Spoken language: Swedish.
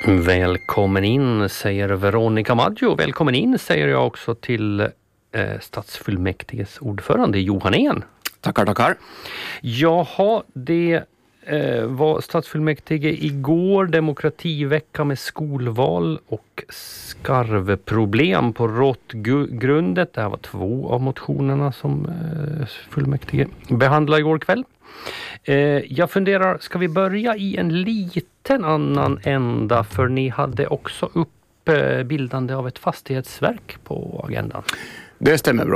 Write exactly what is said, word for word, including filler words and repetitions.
Välkommen in, säger Veronica Maggio. Välkommen in, säger jag också till eh, stadsfullmäktiges ordförande Johan En. Tackar, tackar. Jaha, det eh, var stadsfullmäktige igår, demokrativecka med skolval och skarvproblem på råttgrundet. Det här var två av motionerna som eh, fullmäktige behandlade igår kväll. Eh, jag funderar, ska vi börja i en liten annan ända, för ni hade också upp eh, bildande av ett fastighetsverk på agendan. Det stämmer bra.